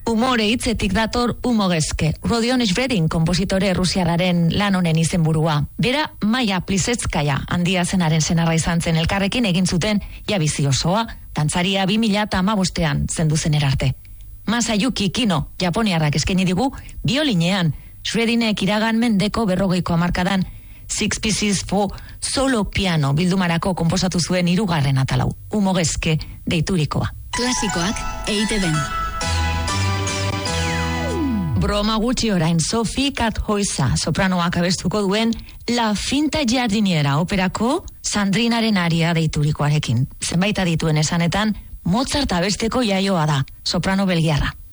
Umore hitzetik dator Umogezke, Rodion Shvedin konpositore rusiarraren lan honen izenburua. Bera Maia Plisetskaya handia zenaren senarra izan zen, elkarrekin egin zuten jabizi osoa, dantzaria 2015ean zendu zen erarte. Masayuki Kino, japoniarrak eskaini digu, biolinean, Shvedinek iragan mendeko 40ko hamarkadan, Six Pieces for Solo Piano bildumarako konposatu zuen 3. atalau, Umogezke deiturikoa. Klasikoak EITB-en. Broma gutxi orain, Sophie Kathoisa sopranoak abestuko duen La Finta Giardiniera operako Sandrinaren aria deiturikoarekin. Zenbait adituen esanetan, Mozart abesteko jaioa da, soprano belgiarra.